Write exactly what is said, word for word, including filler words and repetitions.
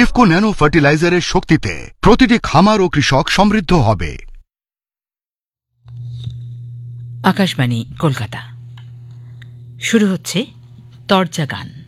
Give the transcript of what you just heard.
IFFCO nano ফার্টিলাইজারের শক্তিতে প্রতিটি খামার ও কৃষক সমৃদ্ধ হবে। আকাশবাণী কলকাতা, শুরু হচ্ছে তরজা গান।